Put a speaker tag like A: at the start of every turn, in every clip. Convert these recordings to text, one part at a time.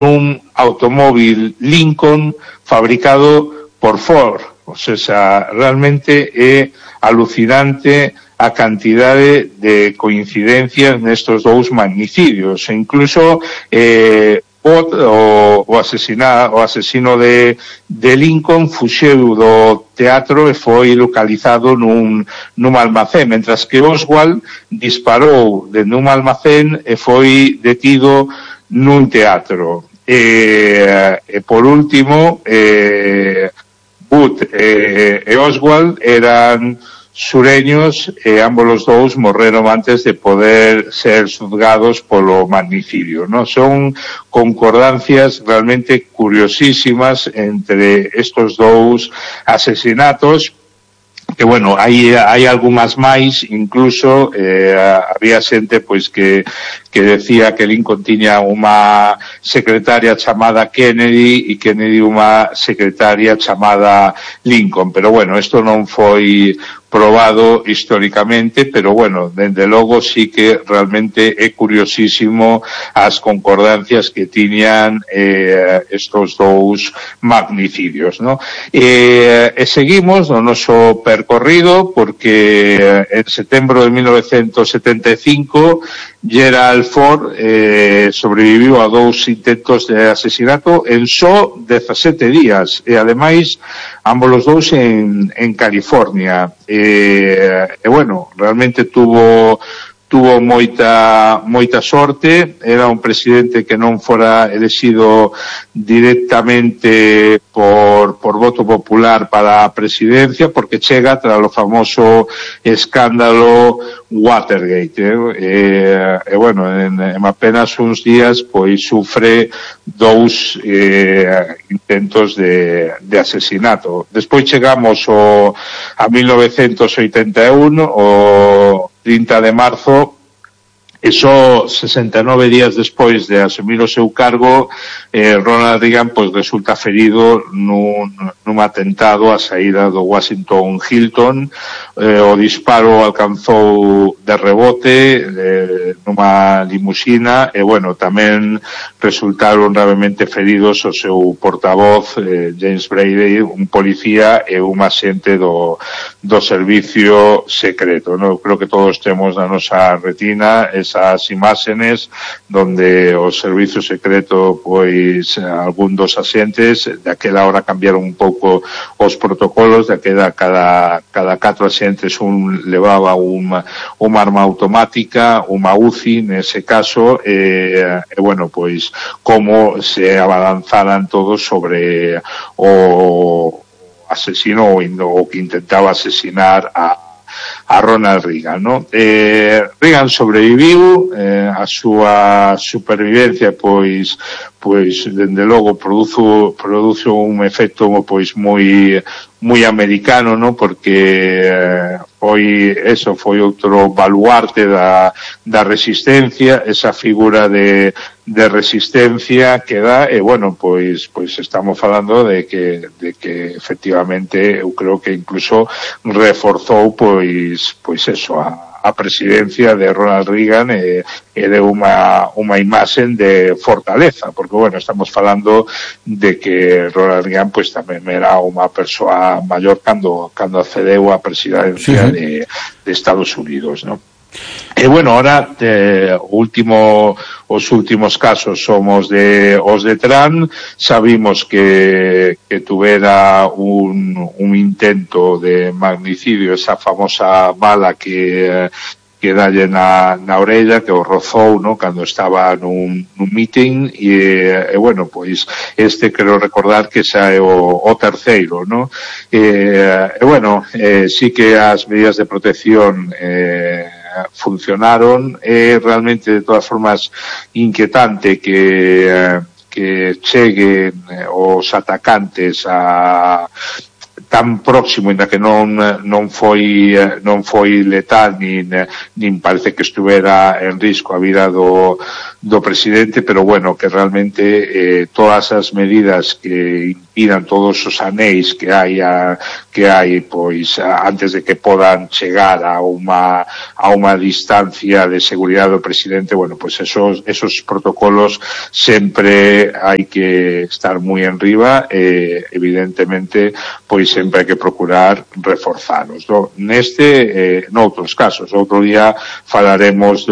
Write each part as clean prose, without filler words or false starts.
A: un automóvil Lincoln fabricado por Ford. O sea, realmente é alucinante a cantidade de coincidencias nestos dous magnicidios. E incluso o asesino de Lincoln fuxeu do teatro e foi localizado nun almacén, mentras que Oswald disparou dende un almacén e foi detido nun teatro. E por último, Booth e Oswald eran sureños e ambos os dous morreron antes de poder ser xuzgados polo magnicidio, ¿no? Son concordancias realmente curiosísimas entre estos dous asesinatos, que bueno, hai algunhas máis, incluso había xente pois que decía que Lincoln tiña unha secretaria chamada Kennedy e Kennedy unha secretaria chamada Lincoln, pero bueno, isto non foi probado históricamente, pero bueno, dende logo sí que realmente é curiosísimo as concordancias que tiñan estos dous magnicidios, ¿no? E seguimos no noso percorrido porque en setembro de 1975 Gerald Ford sobreviviu a dous intentos de asesinato en só 17 días e ademais ambos os dous en California. E bueno, realmente tuvo moita sorte. Era un presidente que non fora elexido directamente por voto popular para a presidencia, porque chega tras o famoso escándalo Watergate, e bueno, en apenas uns días pois sufre dous intentos de asesinato. Despois chegamos a 1981, o 30 de marzo, e só 69 días despois de asumir o seu cargo, Ronald Reagan pois resulta ferido nun atentado á saída do Washington Hilton. O disparo alcanzou de rebote nunha limusina e bueno, tamén resultaron gravemente feridos o seu portavoz James Brady, un policía e un axente do servicio secreto, ¿no? Creo que todos temos na nosa retina esas imágenes donde o servicio secreto, pois algún dos axentes daquela hora cambiaron un pouco os protocolos, daquela cada 4 axentes un levaba unha arma automática, unha UCI nese caso, e bueno, pois como se abalanzaran todos sobre o asesino ou que intentaba asesinar a Ronald Reagan, ¿no? Reagan sobreviviu, a súa supervivencia pois dende logo produce un efecto pois moi americano, ¿no? Porque foi outro baluarte da resistencia, esa figura de resistencia que dá, e bueno, pois estamos falando de que efectivamente eu creo que incluso reforzou pois eso, a presidencia de Ronald Reagan e de unha imaxen de fortaleza, porque bueno, estamos falando de que Ronald Reagan pois tamén era unha persoa maior cando accedeu á presidencia de Estados Unidos, ¿no? E bueno, ahora os últimos casos somos os de Trump. Sabimos que tuvera un intento de magnicidio, esa famosa bala que dalle na orella, que o rozou, ¿no? Cando estaba nun meeting, e bueno, pois quero recordar que xa é o terceiro, ¿no? E bueno, sí que as medidas de protección funcionaron. É realmente de todas formas inquietante que cheguen os atacantes tan próximo, ainda que non foi letal nin parece que estuvera en risco a vida do presidente, pero bueno, que realmente todas as medidas que impidan todos os anéis que hai pois antes de que podan chegar a unha distancia de seguridade do presidente, bueno, pois esos protocolos sempre hai que estar moi enriba e evidentemente pois sempre hai que procurar reforzalos, no? Noutros casos, outro día falaremos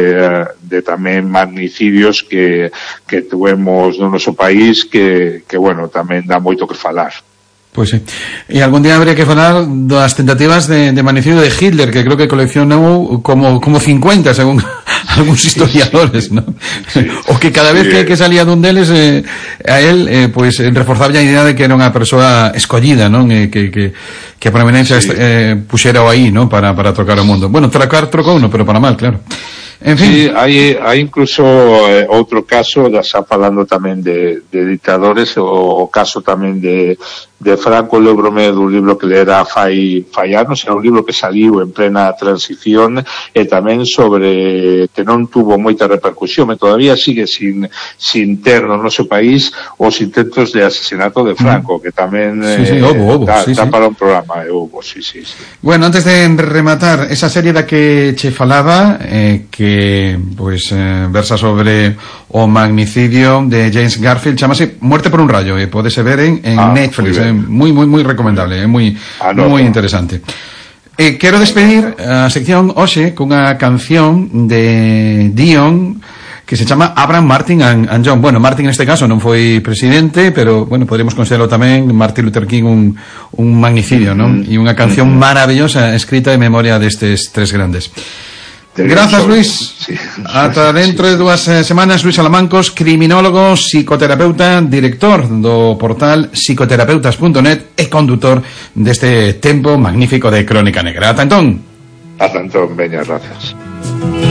A: de tamén magnicidios que tuvemos no noso país que bueno, tamén dá moito que falar.
B: Pois sí. E algún día habría que falar das tentativas de magnicidio de Hitler, que creo que coleccionou como 50 según algúns historiadores, ¿no? Sí. O que cada vez que salía dun deles a él, pois reforzaba a idea de que era unha persoa escollida, non? Que a prominencia puxera aí, ¿no? Para trocar o mundo. Bueno, trocou uno, pero para mal, claro. En fin.
A: Sí, hai incluso outro caso, xa falando tamén de dictadores, o caso tamén de Franco. Lembro-me dun libro que lera fai anos, era un libro que saliu en plena transición e tamén sobre que non tuvo moita repercusión e todavía sigue sin ter no noso país os intentos de asesinato de Franco, que tamén dá para un programa sí.
B: Bueno, antes de rematar esa serie da que che falaba, que pois versa sobre o magnicidio de James Garfield, chamase Muerte por un rayo, podese ver en Netflix, moi recomendable, moi interesante. Quero despedir a sección hoxe cunha canción de Dion que se chama Abraham, Martin and John. Bueno, Martin neste caso non foi presidente, pero bueno, podríamos considerarlo tamén Martin Luther King un magnicidio, non? E unha canción maravillosa escrita en memoria destes tres grandes. Grazas, Luis. Sí. Ata dentro de 2 semanas. Luis Salamancos, criminólogo, psicoterapeuta, director do portal psicoterapeutas.net e condutor deste tempo magnífico de Crónica Negra. Ata entón, veña, grazas.